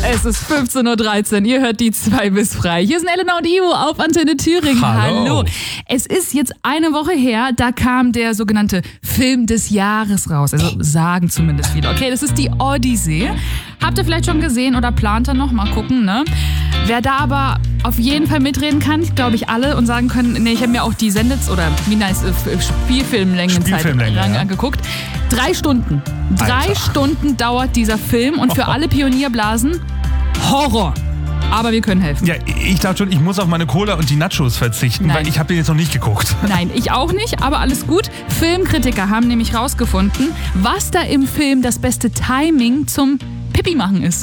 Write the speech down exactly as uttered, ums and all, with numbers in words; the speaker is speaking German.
Es ist fünfzehn Uhr dreizehn. Ihr hört die zwei bis frei. Hier sind Elena und Ivo auf Antenne Thüringen. Hallo. Hallo. Es ist jetzt eine Woche her, da kam der sogenannte Film des Jahres raus. Also sagen zumindest viele. Okay, das ist die Odyssee. Habt ihr vielleicht schon gesehen oder plant ihr noch? Mal gucken, ne? Wer da aber auf jeden Fall mitreden kann, glaube ich alle, und sagen können, nee, ich habe mir auch die Sendets- oder wie nice äh, Spielfilmlängenzeit Spielfilmlänge, lang ja. angeguckt. Drei Stunden. Drei Alter. Stunden dauert dieser Film und für alle Pionierblasen Horror. Aber wir können helfen. Ja, ich glaube schon, ich muss auf meine Cola und die Nachos verzichten, Nein. weil ich habe den jetzt noch nicht geguckt. Nein, ich auch nicht, aber alles gut. Filmkritiker haben nämlich rausgefunden, was da im Film das beste Timing zum Pipi machen ist.